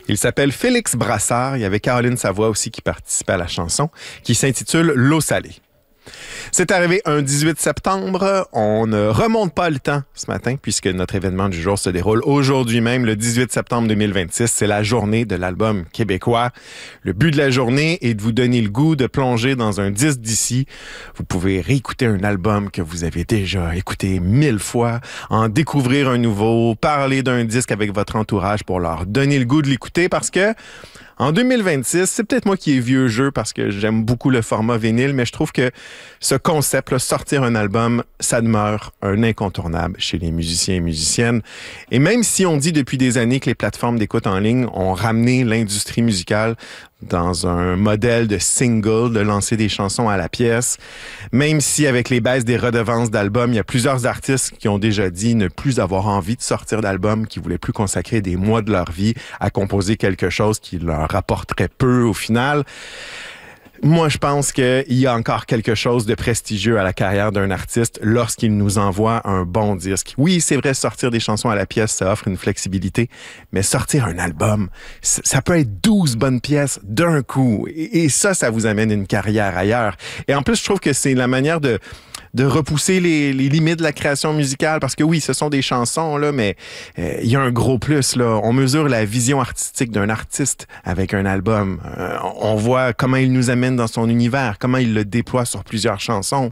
Il s'appelle Félix Brassard. Il y avait Caroline Savoie aussi qui participait à la chanson, qui s'intitule L'eau salée. C'est arrivé un 18 septembre. On ne remonte pas le temps ce matin puisque notre événement du jour se déroule aujourd'hui même, le 18 septembre 2026. C'est la journée de l'album québécois. Le but de la journée est de vous donner le goût de plonger dans un disque d'ici. Vous pouvez réécouter un album que vous avez déjà écouté 1000 fois, en découvrir un nouveau, parler d'un disque avec votre entourage pour leur donner le goût de l'écouter parce que en 2026, c'est peut-être moi qui ai vieux jeu parce que j'aime beaucoup le format vinyle, mais je trouve que ce concept, là, sortir un album, ça demeure un incontournable chez les musiciens et musiciennes. Et même si on dit depuis des années que les plateformes d'écoute en ligne ont ramené l'industrie musicale dans un modèle de single, de lancer des chansons à la pièce, même si avec les baisses des redevances d'albums, il y a plusieurs artistes qui ont déjà dit ne plus avoir envie de sortir d'albums, qui voulaient plus consacrer des mois de leur vie à composer quelque chose qui leur rapporterait peu au final. Moi, je pense qu'il y a encore quelque chose de prestigieux à la carrière d'un artiste lorsqu'il nous envoie un bon disque. Oui, c'est vrai, sortir des chansons à la pièce, ça offre une flexibilité, mais sortir un album, ça peut être 12 bonnes pièces d'un coup. Et ça vous amène une carrière ailleurs. Et en plus, je trouve que c'est la manière de repousser les limites de la création musicale, parce que oui, ce sont des chansons, là, mais il y a un gros plus, là. On mesure la vision artistique d'un artiste avec un album. On voit comment il nous amène dans son univers, comment il le déploie sur plusieurs chansons.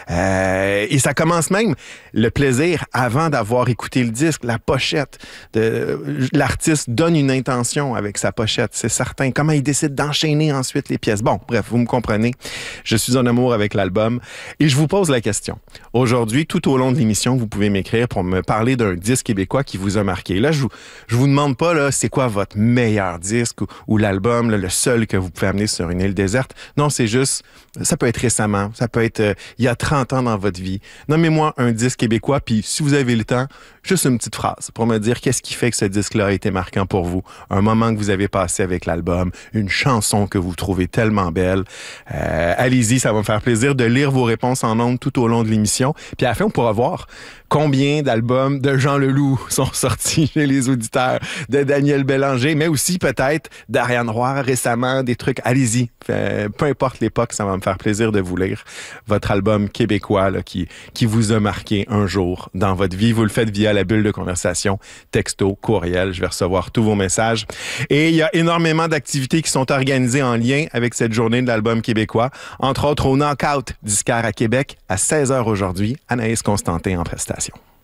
Et ça commence même le plaisir avant d'avoir écouté le disque, la pochette. L'artiste donne une intention avec sa pochette, c'est certain. Comment il décide d'enchaîner ensuite les pièces. Bon, bref, vous me comprenez. Je suis en amour avec l'album. Et je vous pose la question. Aujourd'hui, tout au long de l'émission, vous pouvez m'écrire pour me parler d'un disque québécois qui vous a marqué. Là, je vous demande pas, là, c'est quoi votre meilleur disque ou l'album, là, le seul que vous pouvez amener sur une île déserte. Non, c'est juste, ça peut être récemment, ça peut être il y a 30 ans dans votre vie. Nommez-moi un disque québécois, puis si vous avez le temps, juste une petite phrase pour me dire qu'est-ce qui fait que ce disque-là a été marquant pour vous. Un moment que vous avez passé avec l'album, une chanson que vous trouvez tellement belle. Allez-y, ça va me faire plaisir de lire vos réponses en ondes tout au long de l'émission. Puis à la fin, on pourra voir combien d'albums de Jean Leloup sont sortis chez les auditeurs, de Daniel Bélanger, mais aussi peut-être d'Ariane Roy récemment, des trucs. Allez-y, peu importe l'époque, ça va me faire plaisir de vous lire votre album québécois là, qui vous a marqué un jour dans votre vie. Vous le faites via la bulle de conversation, texto, courriel. Je vais recevoir tous vos messages. Et il y a énormément d'activités qui sont organisées en lien avec cette journée de l'album québécois. Entre autres, au Knockout Disquaire à Québec, à 16h aujourd'hui, Anaïs Constantin en prestation.